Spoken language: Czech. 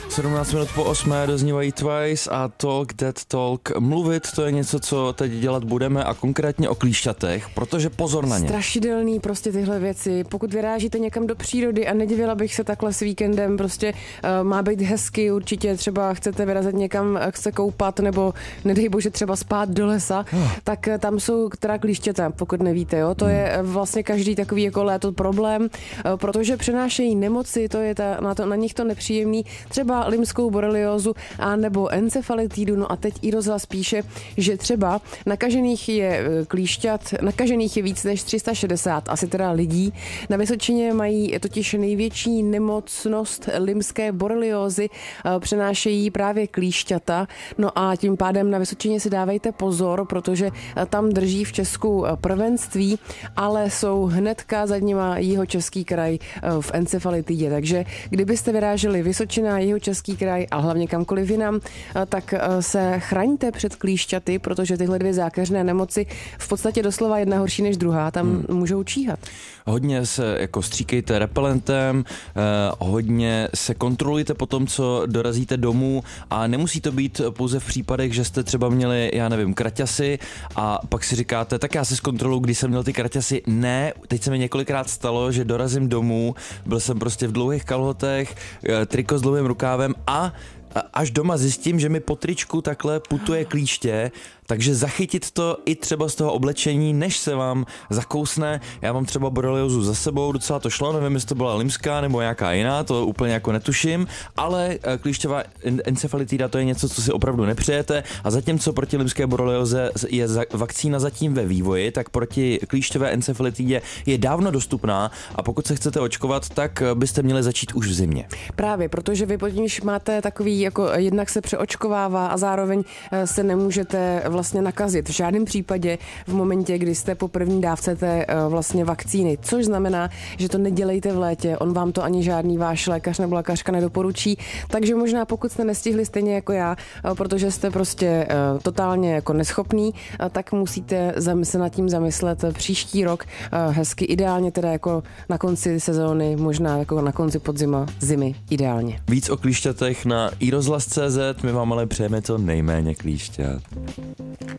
17 minut po 8 doznívají Twice a Talk That Talk. Mluvit, to je něco, co teď dělat budeme, a konkrétně o klíšťatech, protože pozor na ně. Strašidelný prostě tyhle věci. Pokud vyrážíte někam do přírody, a nedivila bych se takhle s víkendem, prostě má být hezky, určitě třeba chcete vyrazit někam, se koupat, nebo nedej bože třeba spát do lesa, tak tam jsou teda klíšťata, pokud nevíte, jo. To je vlastně každý takový jako léto problém, protože přenášejí nemoci, to je na nich to nepříjemný, třeba limskou boreliózu a nebo encefalitidu. No a teď i rozhlas píše, že třeba nakažených je víc než 360, asi teda lidí. Na Vysočině mají totiž největší nemocnost limské boreliózy, přenášejí právě klíšťata. No a tím pádem na Vysočině si dávejte pozor, protože tam drží v Česku prvenství, ale jsou hnedka za nima Jihočeský kraj v encefalitidě. Takže kdybyste vyráželi Vysočina, Jihočeský kraj a hlavně kamkoliv jinam, tak se chraňte před klíšťaty, protože tyhle dvě zákeřné nemoci v podstatě doslova jedna horší než druhá, tam můžou číhat. Hodně se jako stříkejte repelentem, hodně se kontrolujte po tom, co dorazíte domů, a nemusí to být pouze v případech, že jste třeba měli, já nevím, kraťasy a pak si říkáte, tak já si zkontroluji, když jsem měl ty kraťasy. Ne, teď se mi několikrát stalo, že dorazím domů, byl jsem prostě v dlouhých kalhotech, triko s dlouhým rukávem a až doma zjistím, že mi po tričku takhle putuje klíště, takže zachytit to i třeba z toho oblečení, než se vám zakousne. Já mám třeba boreliózu za sebou, docela to šlo, nevím, jestli to byla limská nebo nějaká jiná, to úplně jako netuším, ale klíšťová encefalitida, to je něco, co si opravdu nepřejete, a zatímco proti limské borelióze je vakcína zatím ve vývoji, tak proti klíšťové encefalitidě je dávno dostupná, a pokud se chcete očkovat, tak byste měli začít už v zimě. Právě, protože vy když máte takový, jako jednak se přeočkovává a zároveň se nemůžete vlastně nakazit. V žádném případě v momentě, kdy jste po první dávce té vlastně vakcíny, což znamená, že to nedělejte v létě, on vám to ani žádný váš lékař nebo lékařka nedoporučí, takže možná pokud jste nestihli stejně jako já, protože jste prostě totálně jako neschopný, tak musíte se nad tím zamyslet příští rok hezky, ideálně teda jako na konci sezóny, možná jako na konci podzima, zimy, ideálně. Víc o klíšťatech na iRozhlas.cz, my vám ale přejeme co nejméně klíšťat.